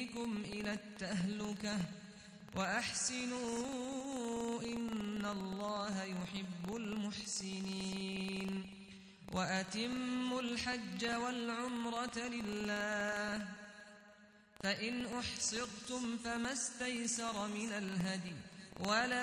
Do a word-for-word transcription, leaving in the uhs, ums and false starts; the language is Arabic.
بكم إلى التهلكة وأحسنوا إن الله يحب المحسنين وأتموا الحج والعمرة لله فإن أحصرتم فما استيسر من الهدي ولا